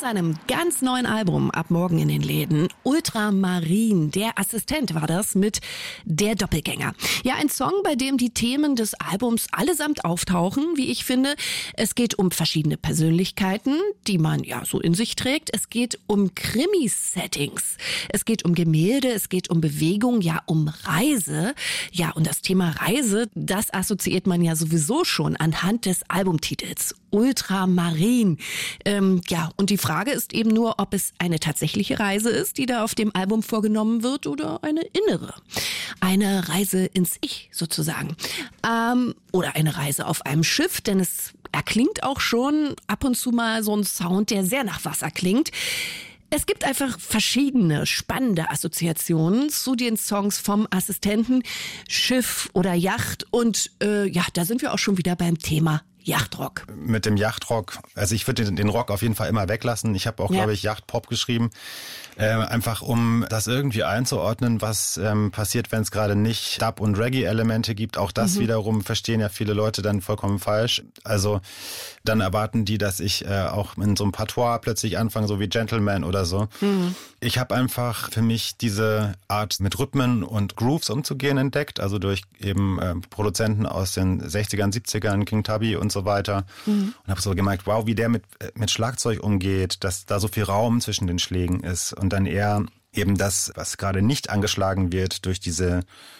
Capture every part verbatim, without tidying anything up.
seinem ganz neuen Album ab morgen in den Läden. Ultramarin, der Assistent war das mit Der Doppelgänger. Ja, ein Song, bei dem die Themen des Albums allesamt auftauchen, wie ich finde. Es geht um verschiedene Persönlichkeiten, die man ja so in sich trägt. Es geht um Krimi-Settings. Es geht um Gemälde, es geht um Bewegung, ja, um Reise. Ja, und das Thema Reise, das assoziiert man ja sowieso schon anhand des Albumtitels. Ultramarin. Ähm, ja, und die Frage ist eben nur, ob es eine tatsächliche Reise ist, die da auf dem Album vorgenommen wird, oder eine innere. Eine Reise ins Ich sozusagen. Ähm, oder eine Reise auf einem Schiff, denn es erklingt auch schon ab und zu mal so ein Sound, der sehr nach Wasser klingt. Es gibt einfach verschiedene spannende Assoziationen zu den Songs vom Assistenten, Schiff oder Yacht. Und äh, ja, da sind wir auch schon wieder beim Thema Yachtrock. Mit dem Yachtrock, also ich würde den, den Rock auf jeden Fall immer weglassen. Ich habe auch, ja. glaube ich, Yachtpop geschrieben. Äh, einfach um das irgendwie einzuordnen, was ähm, passiert, wenn es gerade nicht Dub- und Reggae-Elemente gibt. Auch das mhm. wiederum verstehen ja viele Leute dann vollkommen falsch. Also dann erwarten die, dass ich äh, auch in so einem Patois plötzlich anfange, so wie Gentleman oder so. Mhm. Ich habe einfach für mich diese Art, mit Rhythmen und Grooves umzugehen, entdeckt. Also durch eben äh, Produzenten aus den sechzigern, siebzigern, King Tubby und so weiter. Mhm. Und habe so gemerkt, wow, wie der mit, mit Schlagzeug umgeht, dass da so viel Raum zwischen den Schlägen ist. Und dann eher eben das, was gerade nicht angeschlagen wird, durch diese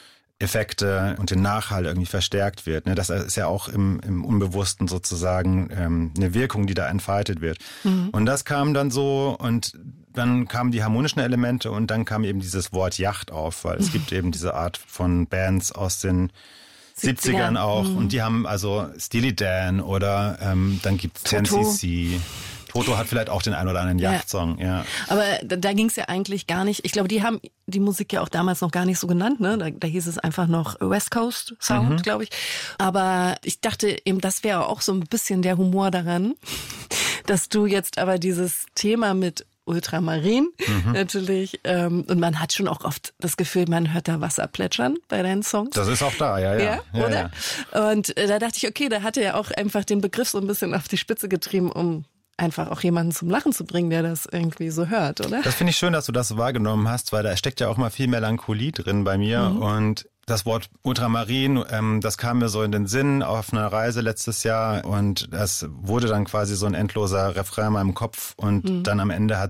Effekte und den Nachhall irgendwie verstärkt wird. Das ist ja auch im, im Unbewussten sozusagen ähm, eine Wirkung, die da entfaltet wird. Mhm. Und das kam dann so, und dann kamen die harmonischen Elemente, und dann kam eben dieses Wort Yacht auf, weil es mhm. gibt eben diese Art von Bands aus den siebzigern auch, mhm. und die haben also Steely Dan oder ähm, dann gibt's Ten C C. Toto hat vielleicht auch den einen oder anderen Yachtsong, ja. ja. Aber da, da ging es ja eigentlich gar nicht. Ich glaube, die haben die Musik ja auch damals noch gar nicht so genannt, ne? Da, da hieß es einfach noch West Coast Sound, mhm. glaube ich. Aber ich dachte eben, das wäre auch so ein bisschen der Humor daran, dass du jetzt aber dieses Thema mit Ultramarin mhm. natürlich. Ähm, und man hat schon auch oft das Gefühl, man hört da Wasser plätschern bei deinen Songs. Das ist auch da, ja, ja. Ja, ja oder? Ja. Und äh, da dachte ich, okay, da hat er ja auch einfach den Begriff so ein bisschen auf die Spitze getrieben, um einfach auch jemanden zum Lachen zu bringen, der das irgendwie so hört, oder? Das finde ich schön, dass du das so wahrgenommen hast, weil da steckt ja auch mal viel Melancholie drin bei mir. Mhm. Und das Wort Ultramarin, ähm, das kam mir so in den Sinn auf einer Reise letztes Jahr, und das wurde dann quasi so ein endloser Refrain in meinem Kopf, und mhm. dann am Ende hat